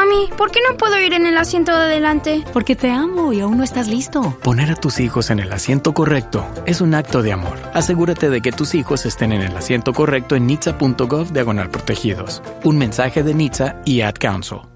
Mami, ¿por qué no puedo ir en el asiento de adelante? Porque te amo y aún no estás listo. Poner a tus hijos en el asiento correcto es un acto de amor. Asegúrate de que tus hijos estén en el asiento correcto en nhtsa.gov/protegidos. Un mensaje de NHTSA y Ad Council.